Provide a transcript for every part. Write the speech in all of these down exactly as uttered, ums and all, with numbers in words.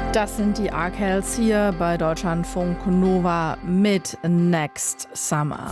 Das sind die Arkells hier bei Deutschlandfunk Nova mit Next Summer.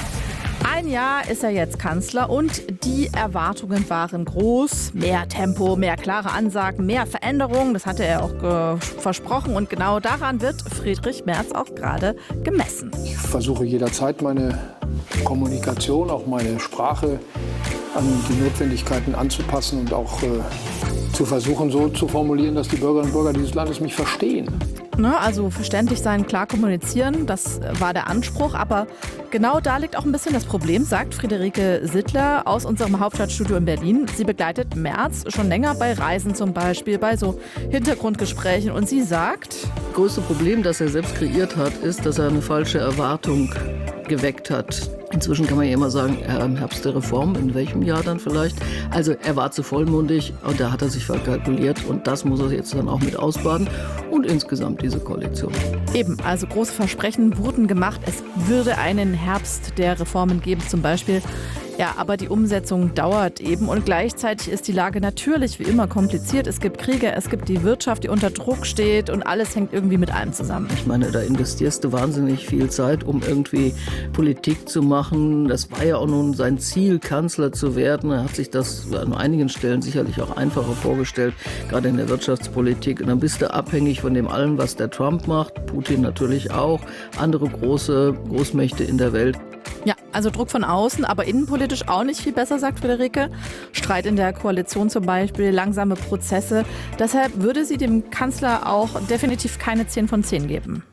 Ein Jahr ist er jetzt Kanzler und die Erwartungen waren groß. Mehr Tempo, mehr klare Ansagen, mehr Veränderungen, das hatte er auch äh, versprochen. Und genau daran wird Friedrich Merz auch gerade gemessen. Ich versuche jederzeit meine Kommunikation, auch meine Sprache an die Notwendigkeiten anzupassen und auch äh, zu versuchen, so zu formulieren, dass die Bürgerinnen und Bürger dieses Landes mich verstehen. Ne, also verständlich sein, klar kommunizieren, das war der Anspruch. Aber genau da liegt auch ein bisschen das Problem, sagt Friederike Sittler aus unserem Hauptstadtstudio in Berlin. Sie begleitet Merz schon länger bei Reisen zum Beispiel, bei so Hintergrundgesprächen. Und sie sagt: Das größte Problem, das er selbst kreiert hat, ist, dass er eine falsche Erwartung geweckt hat. Inzwischen kann man ja immer sagen, äh, im Herbst der Reform, in welchem Jahr dann vielleicht. Also er war zu vollmundig und da hat er sich verkalkuliert und das muss er jetzt dann auch mit ausbaden und insgesamt diese Koalition. Eben, also große Versprechen wurden gemacht. Es würde einen Herbst der Reformen geben zum Beispiel. Ja, aber die Umsetzung dauert eben und gleichzeitig ist die Lage natürlich wie immer kompliziert. Es gibt Kriege, es gibt die Wirtschaft, die unter Druck steht und alles hängt irgendwie mit allem zusammen. Ich meine, da investierst du wahnsinnig viel Zeit, um irgendwie Politik zu machen. Das war ja auch nun sein Ziel, Kanzler zu werden. Er hat sich das an einigen Stellen sicherlich auch einfacher vorgestellt, gerade in der Wirtschaftspolitik. Und dann bist du abhängig von dem allem, was der Trump macht, Putin natürlich auch, andere große Großmächte in der Welt. Ja, also Druck von außen, aber innenpolitisch auch nicht viel besser, sagt Friederike. Streit in der Koalition zum Beispiel, langsame Prozesse. Deshalb würde sie dem Kanzler auch definitiv keine zehn von zehn geben.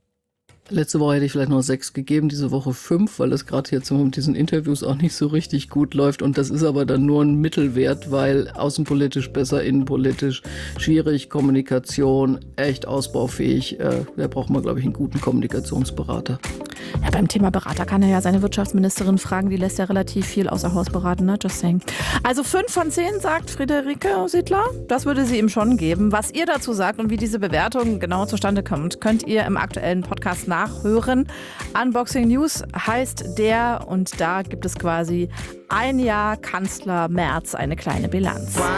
Letzte Woche hätte ich vielleicht noch sechs gegeben, diese Woche fünf, weil es gerade jetzt mit diesen Interviews auch nicht so richtig gut läuft. Und das ist aber dann nur ein Mittelwert, weil außenpolitisch besser, innenpolitisch schwierig, Kommunikation echt ausbaufähig. Äh, da braucht man, glaube ich, einen guten Kommunikationsberater. Ja, beim Thema Berater kann er ja seine Wirtschaftsministerin fragen, die lässt ja relativ viel außer Haus beraten, ne? Just saying. Also fünf von zehn, sagt Friederike Sittler. Das würde sie ihm schon geben. Was ihr dazu sagt und wie diese Bewertung genau zustande kommt, könnt ihr im aktuellen Podcast nachhören. Unboxing News heißt der und da gibt es quasi ein Jahr Kanzler Merz, eine kleine Bilanz.